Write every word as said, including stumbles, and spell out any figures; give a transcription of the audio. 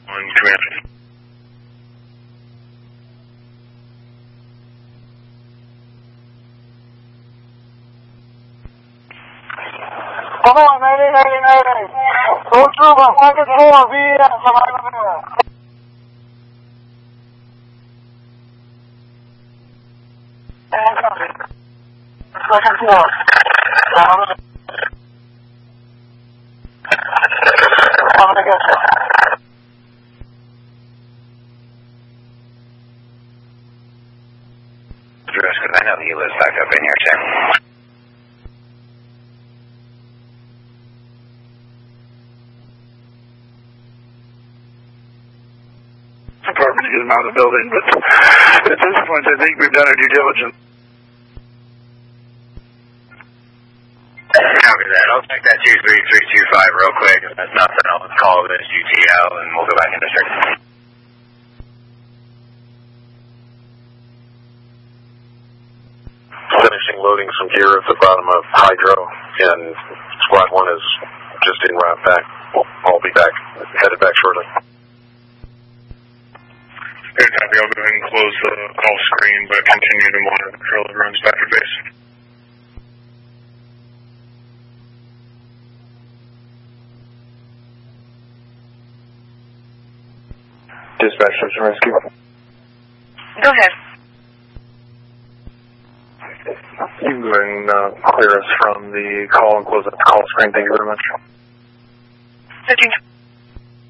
On command. Come on, mayday, mayday, mayday. Go through my second floor, V S, second floor. I'm gonna get you. Address, because I know he lives back up in here, too. Department to get him out of the building, but at this point, I think we've done our due diligence. Copy that. I'll check that two three three two five real quick. If that's nothing, I'll just call this U T L and we'll go back in district. Finishing loading some gear at the bottom of Hydro, and Squad one is just en route back. I'll be back, headed back shortly. Good copy. I'll go ahead and close the call screen, but continue to monitor the trail that runs back to base. Dispatch, search and rescue. Go ahead. You can go ahead and uh, clear us from the call and close up the call screen. Thank you very much. fifteen